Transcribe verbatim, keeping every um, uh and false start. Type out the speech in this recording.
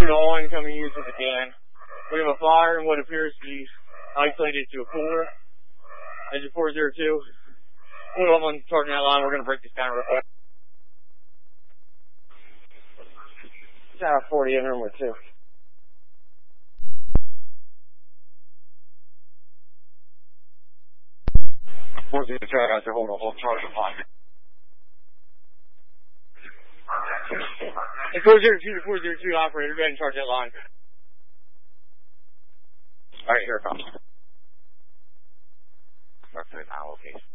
to all incoming users again. We have a fire in what appears to be isolated to a cooler. Engine four zero two. I'm on charging that line. We're going to break this down real quick. Tower forty in room with two. four zero two, I got to hold on, hold charge of line. Hey, four zero two to four zero two operator, go ahead and charge that line. Alright, here it comes. Start to an owl case.